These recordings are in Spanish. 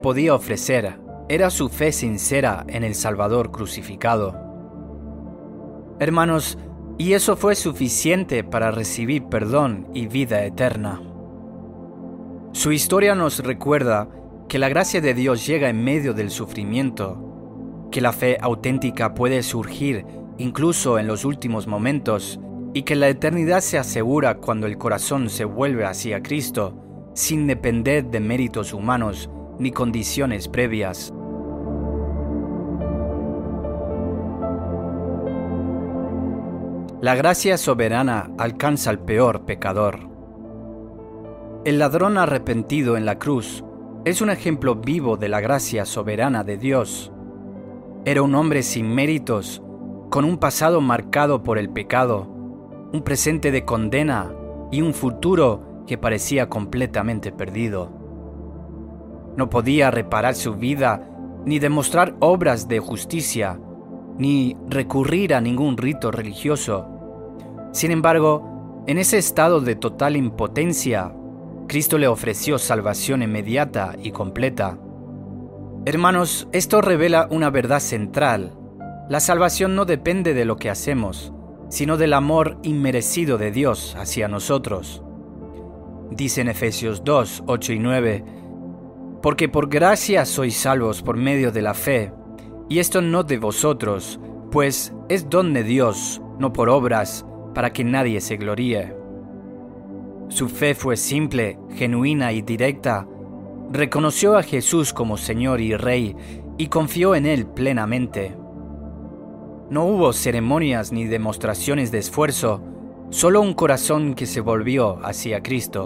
podía ofrecer era su fe sincera en el Salvador crucificado. Hermanos, y eso fue suficiente para recibir perdón y vida eterna. Su historia nos recuerda que la gracia de Dios llega en medio del sufrimiento, que la fe auténtica puede surgir incluso en los últimos momentos y que la eternidad se asegura cuando el corazón se vuelve hacia Cristo, sin depender de méritos humanos ni condiciones previas. La gracia soberana alcanza al peor pecador. El ladrón arrepentido en la cruz es un ejemplo vivo de la gracia soberana de Dios. Era un hombre sin méritos, con un pasado marcado por el pecado, un presente de condena y un futuro que parecía completamente perdido. No podía reparar su vida, ni demostrar obras de justicia, ni recurrir a ningún rito religioso. Sin embargo, en ese estado de total impotencia, Cristo le ofreció salvación inmediata y completa. Hermanos, esto revela una verdad central. La salvación no depende de lo que hacemos, sino del amor inmerecido de Dios hacia nosotros. Dice en Efesios 2, 8 y 9, «Porque por gracia sois salvos por medio de la fe, y esto no de vosotros, pues es don de Dios, no por obras, para que nadie se gloríe». Su fe fue simple, genuina y directa. Reconoció a Jesús como Señor y Rey y confió en Él plenamente. No hubo ceremonias ni demostraciones de esfuerzo, solo un corazón que se volvió hacia Cristo.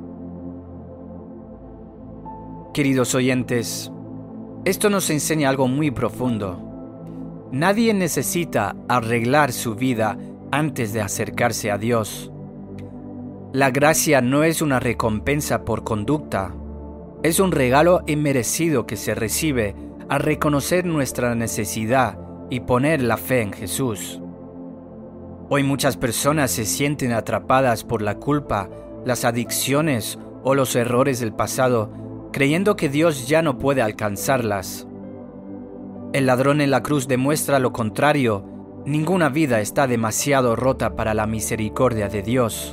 Queridos oyentes, esto nos enseña algo muy profundo. Nadie necesita arreglar su vida antes de acercarse a Dios. La gracia no es una recompensa por conducta, es un regalo inmerecido que se recibe al reconocer nuestra necesidad y poner la fe en Jesús. Hoy muchas personas se sienten atrapadas por la culpa, las adicciones o los errores del pasado, creyendo que Dios ya no puede alcanzarlas. El ladrón en la cruz demuestra lo contrario. Ninguna vida está demasiado rota para la misericordia de Dios.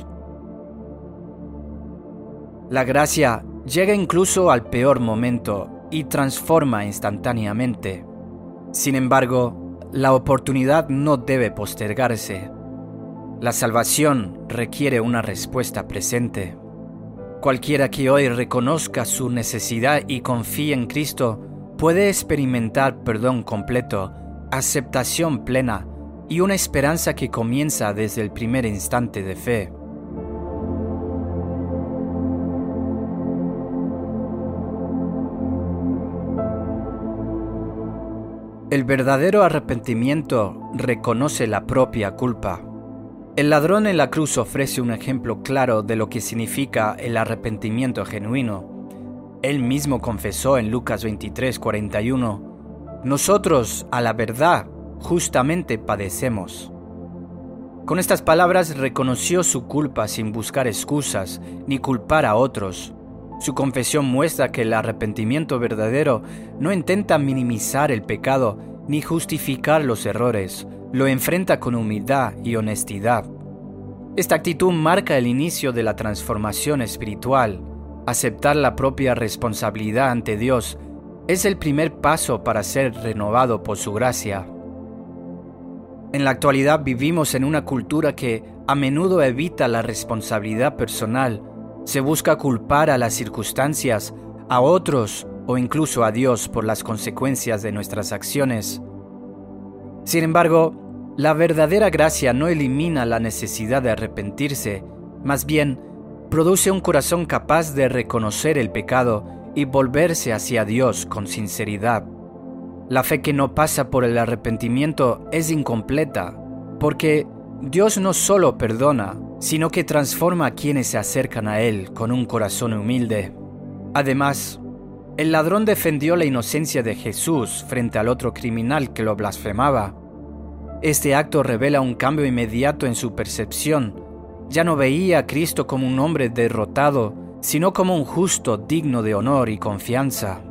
La gracia llega incluso al peor momento y transforma instantáneamente. Sin embargo, la oportunidad no debe postergarse. La salvación requiere una respuesta presente. Cualquiera que hoy reconozca su necesidad y confíe en Cristo puede experimentar perdón completo, aceptación plena y una esperanza que comienza desde el primer instante de fe. El verdadero arrepentimiento reconoce la propia culpa. El ladrón en la cruz ofrece un ejemplo claro de lo que significa el arrepentimiento genuino. Él mismo confesó en Lucas 23:41, «Nosotros, a la verdad, justamente padecemos». Con estas palabras reconoció su culpa sin buscar excusas ni culpar a otros. Su confesión muestra que el arrepentimiento verdadero no intenta minimizar el pecado ni justificar los errores, lo enfrenta con humildad y honestidad. Esta actitud marca el inicio de la transformación espiritual. Aceptar la propia responsabilidad ante Dios es el primer paso para ser renovado por su gracia. En la actualidad vivimos en una cultura que a menudo evita la responsabilidad personal. Se busca culpar a las circunstancias, a otros o incluso a Dios por las consecuencias de nuestras acciones. Sin embargo, la verdadera gracia no elimina la necesidad de arrepentirse, más bien produce un corazón capaz de reconocer el pecado y volverse hacia Dios con sinceridad. La fe que no pasa por el arrepentimiento es incompleta, porque Dios no solo perdona, sino que transforma a quienes se acercan a Él con un corazón humilde. Además, el ladrón defendió la inocencia de Jesús frente al otro criminal que lo blasfemaba. Este acto revela un cambio inmediato en su percepción. Ya no veía a Cristo como un hombre derrotado, sino como un justo digno de honor y confianza.